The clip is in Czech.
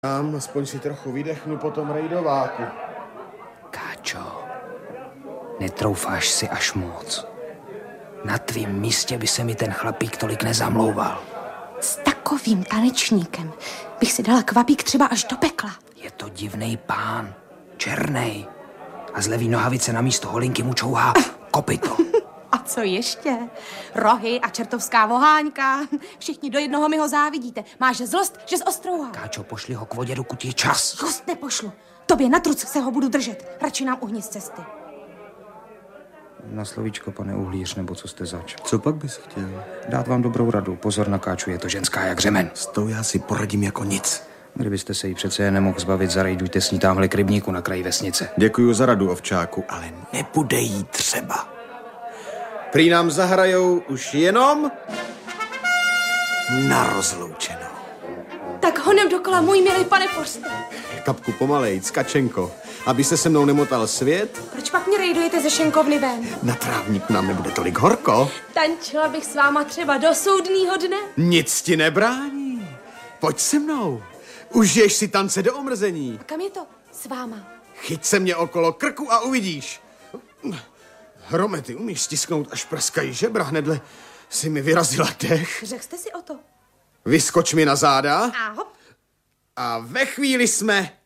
Tam aspoň si trochu vydechnu po tom rejdováku. Káčo, netroufáš si až moc. Na tvým místě by se mi ten chlapík tolik nezamlouval. S takovým tanečníkem bych si dala kvapík třeba až do pekla. Je to divnej pán, černej. A z levý nohavice na místo holinky mu čouhá kopyto. A co ještě? Rohy a čertovská voháňka. Všichni do jednoho mi ho závidíte. Máš zlost, že zostrouhal. Káčo, pošli ho k vodě, dokud je čas. Zlost nepošlu. Tobě na truc se ho budu držet. Radši nám uhni z cesty. Na slovíčko, pane Uhlíř, nebo co jste zač? Co pak bys chtěl? Dát vám dobrou radu. Pozor na Káču, je to ženská jak řemen. S tou já si poradím jako nic. Kdybyste se jí přece jen nemohl zbavit, zarejdujte s ní támhle k rybníku na kraji vesnice. Děkuju za radu, ovčáku, ale nebude jí třeba. Prý nám zahrajou už jenom Na rozloučenou. Tak honem dokola, můj milý pane Forste. kapku pomalejc, Kačenko, aby se mnou nemotal svět. Proč pak mě rejdujete ze šenkovny ven? Na trávníku nám nebude tolik horko. Tančila bych s váma třeba do soudnýho dne. Nic ti nebrání. Pojď se mnou. Užiješ si tance do omrzení. A kam je to? S váma. Chyť se mě okolo krku a uvidíš. Hrome, ty umíš stisknout, až praskají žebra. Hnedle si mi vyrazila dech. Řekl jste si o to. Vyskoč mi na záda A hop. a ve chvíli jsme